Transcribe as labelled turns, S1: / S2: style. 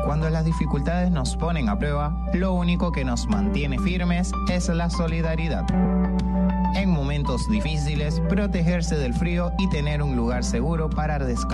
S1: Cuando las dificultades nos ponen a prueba, lo único que nos mantiene firmes es la solidaridad. En momentos difíciles, protegerse del frío y tener un lugar seguro para descansar